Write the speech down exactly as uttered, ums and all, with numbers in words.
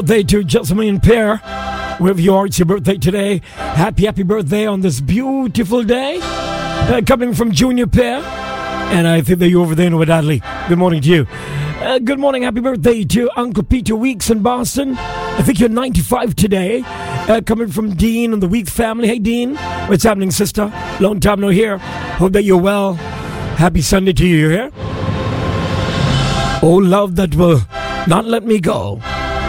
birthday to Jasmine Pear. Wherever you are, it's your birthday today. Happy, happy birthday on this beautiful day. Uh, coming from Junior Pear. And I think that you're over there in Wadadley. Good morning to you. Uh, good morning, happy birthday to Uncle Peter Weeks in Boston. I think you're ninety-five today. Uh, coming from Dean and the Weeks family. Hey, Dean. What's happening, sister? Long time no hear. Hope that you're well. Happy Sunday to you here. Oh, love that will not let me go.